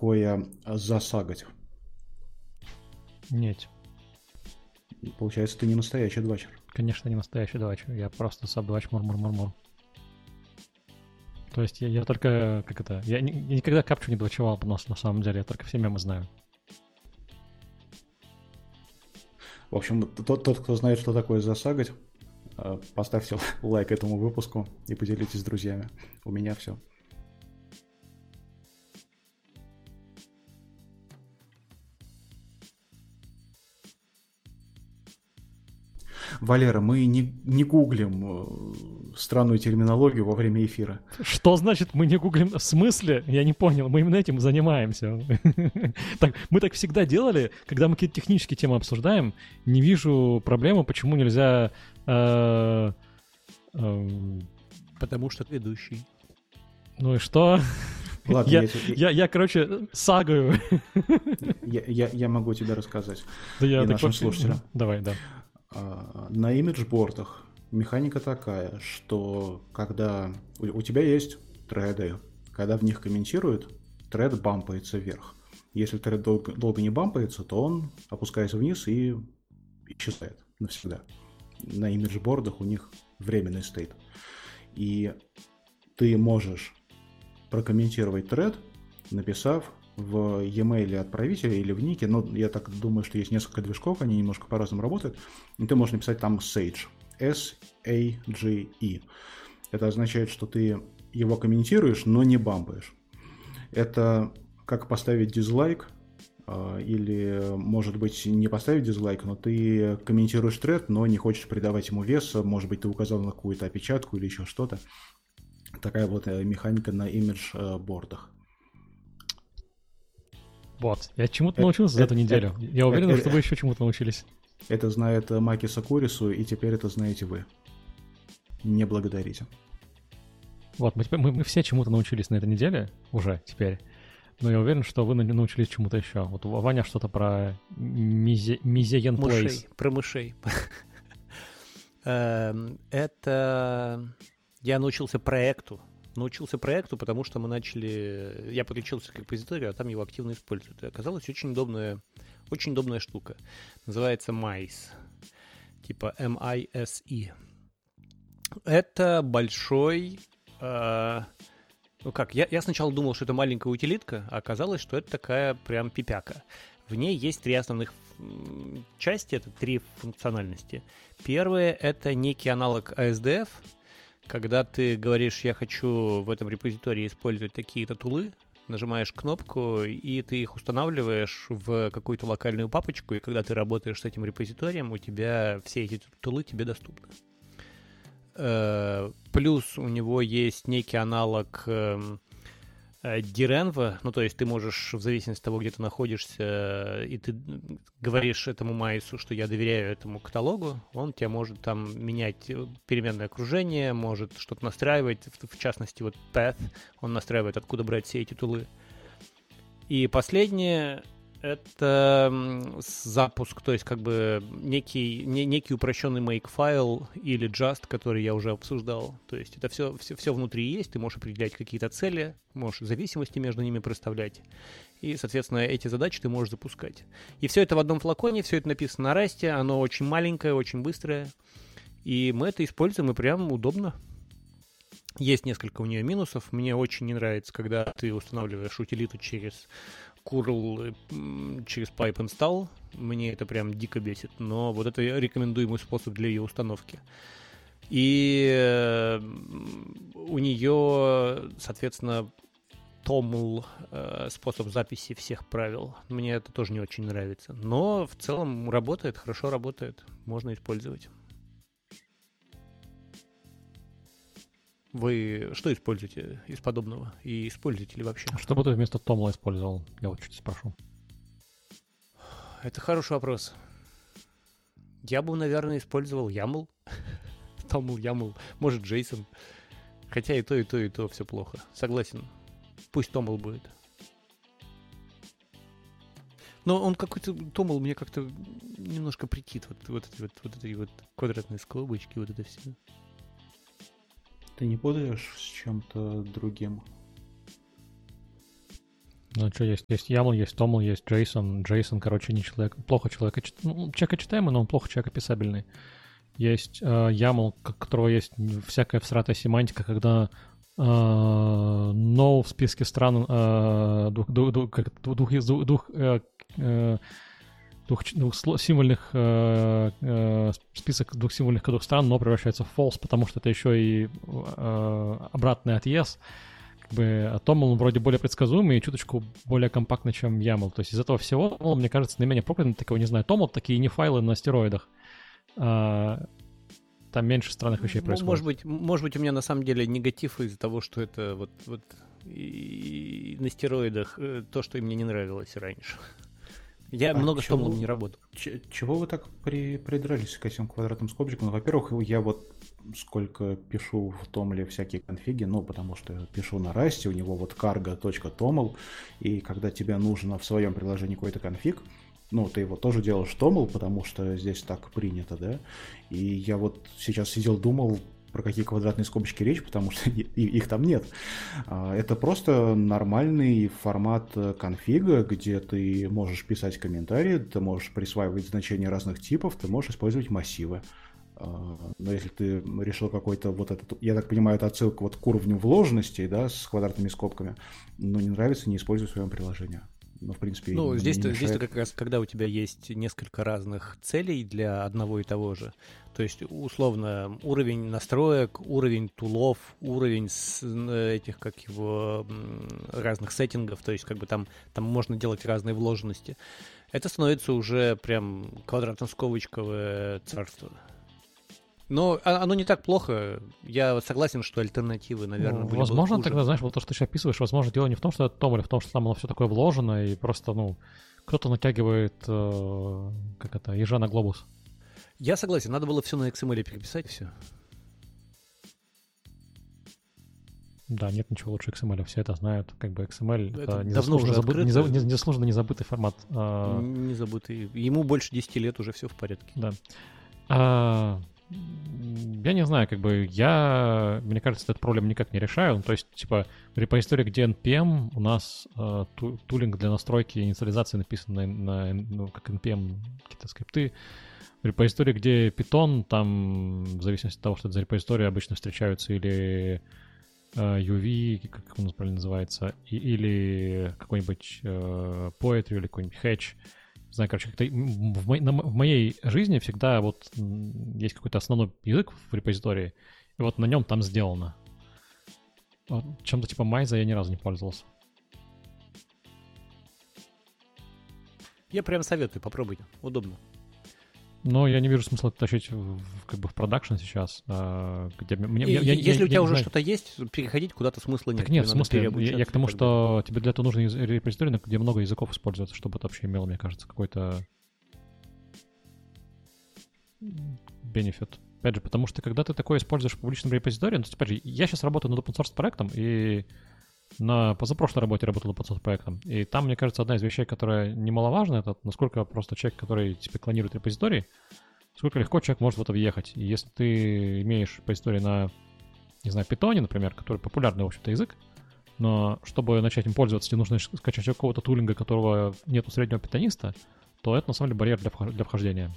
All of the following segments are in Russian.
такое засагать? Нет. Получается, ты не настоящий двачер. Конечно, не настоящий двачер. Я просто сабдвач мур-мур-мур-мур. То есть я только, как это, я никогда капчу не двачевал на самом деле, я только все мемы знаю. В общем, тот, кто знает, что такое засагать, поставьте лайк этому выпуску и поделитесь с друзьями. У меня все. Валера, мы не гуглим странную терминологию во время эфира. Что значит мы не гуглим? В смысле? Я не понял. Мы именно этим занимаемся. Мы так всегда делали, когда мы какие-то технические темы обсуждаем. Не вижу проблемы, почему нельзя... Потому что ты ведущий. Ну и что? Ладно, я, короче, сагаю. Я могу тебе рассказать. Да я и нашим вообще... слушателям. Давай, да. На имиджбордах механика такая, что когда у тебя есть треды, когда в них комментируют, тред бампается вверх. Если тред долго не бампается, то он опускается вниз и исчезает навсегда. На имиджбордах у них временный стейт. И ты можешь прокомментировать тред, написав в e-mail отправителя или в нике, но я так думаю, что есть несколько движков, они немножко по-разному работают, и ты можешь написать там Sage, S-A-G-E. Это означает, что ты его комментируешь, но не бампаешь. Это как поставить дизлайк, или, может быть, не поставить дизлайк, но ты комментируешь тред, но не хочешь придавать ему веса, может быть, ты указал на какую-то опечатку или еще что-то. Такая вот механика на имиджбордах. Вот, я чему-то научился за эту неделю. Я уверен, что вы еще чему-то научились. Это знает Маки Сакурису, и теперь это знаете вы. Не благодарите. Вот, мы все чему-то научились на этой неделе уже теперь. Но я уверен, что вы научились чему-то еще. Вот Ваня что-то про Мизеен Плейс. Про мышей. Это... Я научился проекту, потому что мы начали... Я подключился к репозиторию, а там его активно используют. И оказалась очень удобная штука. Называется MISE. Типа M-I-S-E. Это большой... Я сначала думал, что это маленькая утилитка, а оказалось, что это такая прям пипяка. В ней есть 3 основных части, это 3 функциональности. Первое — это некий аналог ASDF. Когда ты говоришь, я хочу в этом репозитории использовать такие-то тулы, нажимаешь кнопку, и ты их устанавливаешь в какую-то локальную папочку, и когда ты работаешь с этим репозиторием, у тебя все эти тулы тебе доступны. Плюс у него есть некий аналог Direnvo, ну то есть ты можешь, в зависимости от того, где ты находишься, и ты говоришь этому Майсу, что я доверяю этому каталогу, он тебя может там менять переменное окружение, может что-то настраивать, в частности вот Path, он настраивает, откуда брать все эти тулы. И последнее — это запуск, то есть как бы некий упрощенный make-файл или just, который я уже обсуждал. То есть это все внутри есть, ты можешь определять какие-то цели, можешь зависимости между ними проставлять. И, соответственно, эти задачи ты можешь запускать. И все это в одном флаконе, все это написано на Rust, оно очень маленькое, очень быстрое. И мы это используем, и прям удобно. Есть несколько у нее минусов. Мне очень не нравится, когда ты устанавливаешь утилиту через curl, через pipe install. Мне это прям дико бесит. Но вот это рекомендуемый способ для ее установки. И у нее, соответственно, TOML способ записи всех правил. Мне это тоже не очень нравится. Но в целом работает, хорошо работает. Можно использовать. Вы что используете из подобного? И используете ли вообще? Что бы ты вместо Томла использовал? Я вот чуть спрошу. Это хороший вопрос. Я бы, наверное, использовал YAML. Томл, YAML. Может, JSON. Хотя и то все плохо. Согласен. Пусть Томл будет. Но он какой-то... Томл мне как-то немножко прикид. Вот эти квадратные скобочки, вот это все. Ты не путаешь с чем-то другим? Ну, что есть? Есть YAML, есть TOML, есть JSON. JSON, короче, не человек, плохо человекочитаемый, но он плохо человекописабельный. Есть YAML, у которого есть всякая всратая семантика, когда no в списке стран двухсимвольных список двухсимвольных кодов стран, но превращается в false, потому что это еще и обратный от yes. Как бы TOML вроде более предсказуемый и чуточку более компактный, чем YAML. То есть из этого всего, мне кажется, наименее проклятым, такого, не знаю, TOML, такие не файлы на стероидах. Там меньше странных вещей происходит. Может быть, у меня на самом деле негатив из-за того, что это вот и на стероидах то, что мне не нравилось раньше. Я много с TOML не работал. Чего вы так придрались к этим квадратным скобчикам? Ну, во-первых, я вот сколько пишу в TOML всякие конфиги, потому что я пишу на Rust, у него вот cargo.toml, и когда тебе нужно в своем приложении какой-то конфиг, ты его тоже делаешь TOML, потому что здесь так принято, да? И я вот сейчас сидел, думал, про какие квадратные скобочки речь, потому что их там нет. Это просто нормальный формат конфига, где ты можешь писать комментарии, ты можешь присваивать значения разных типов, ты можешь использовать массивы. Но если ты решил какой-то вот этот, я так понимаю, это отсылка вот к уровню вложенностей, да, с квадратными скобками, но не нравится, не используй в своем приложении. В принципе, здесь-то как раз, когда у тебя есть несколько разных целей для одного и того же, то есть, условно, уровень настроек, уровень тулов, уровень этих, разных сеттингов, то есть, как бы там можно делать разные вложенности, это становится уже прям квадратно-скобочковое царство. Но оно не так плохо. Я согласен, что альтернативы, наверное, были возможно, бы хуже. Тогда, знаешь, вот то, что ты сейчас описываешь, возможно, дело не в том, что это TOML, а в том, что там оно все такое вложено, и просто, кто-то натягивает, ежа на глобус. Я согласен, надо было все на XML переписать, и все. Да, нет ничего лучше XML, все это знают. Как бы XML это незаслуженно незабытый формат. Не забытый. Ему больше 10 лет, уже все в порядке. Да. Я не знаю, мне кажется, эту проблему никак не решаю. То есть, в репозитории, где NPM, у нас тулинг для настройки инициализации написан как NPM какие-то скрипты. В репозитории, где Python, там, в зависимости от того, что это за репозиторий, обычно встречаются или UV, как он правильно называется, или какой-нибудь Poetry, или какой-нибудь Hatch. Не знаю, как-то в моей жизни всегда вот есть какой-то основной язык в репозитории, и вот на нем там сделано. Вот, чем-то типа Майза я ни разу не пользовался. Я прям советую, попробуйте, удобно. Но я не вижу смысла тащить в продакшн сейчас. Где если у тебя уже что-то есть, переходить куда-то смысла нет. Так нет, в смысле, я к тому, что тебе для этого нужен репозиторий, где много языков используется, чтобы это вообще имело, мне кажется, какой-то бенефит. Опять же, потому что когда ты такое используешь в публичном репозитории, опять же, я сейчас работаю над open source проектом, и на позапрошлой работе работал над open source проектом, и там, мне кажется, одна из вещей, которая немаловажна, это насколько просто человек, который тебе клонирует репозиторий, сколько легко человек может в это въехать. И если ты имеешь репозиторий на, не знаю, Python, например, который популярный, в общем-то, язык, но чтобы начать им пользоваться, тебе нужно скачать какого-то тулинга, которого нет у среднего питониста, то это, на самом деле, барьер для вхождения.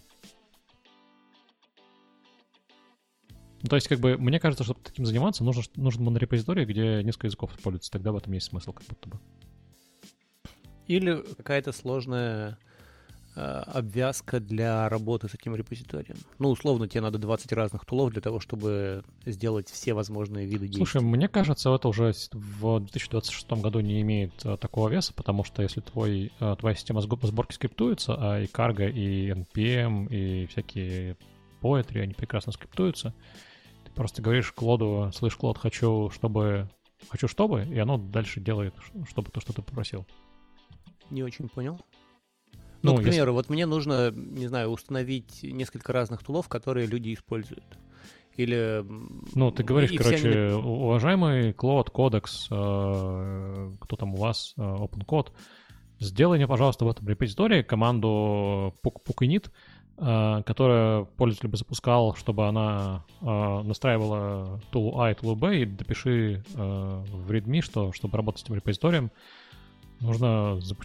То есть, мне кажется, чтобы таким заниматься, нужен монорепозиторий, где несколько языков используется. Тогда в этом есть смысл, как будто бы. Или какая-то сложная обвязка для работы с этим репозиторием. Условно, тебе надо 20 разных тулов для того, чтобы сделать все возможные виды действий. Слушай, мне кажется, это уже в 2026 году не имеет такого веса, потому что если твоя система сборки скриптуется, а и Cargo, и NPM, и всякие Poetry, они прекрасно скриптуются, ты просто говоришь Клоду, слышь, Клод, хочу, чтобы, и оно дальше делает, чтобы то, что ты попросил. Не очень понял. К примеру, вот мне нужно, не знаю, установить несколько разных тулов, которые люди используют. Или... ты говоришь, уважаемый Клод, Кодекс, кто там у вас, OpenCode, сделай мне, пожалуйста, в этом репозитории команду pukinit, которая пользователь бы запускал, чтобы она настраивала тулу А и тулу Б, и допиши в readme, чтобы работать с этим репозиторием, Нужно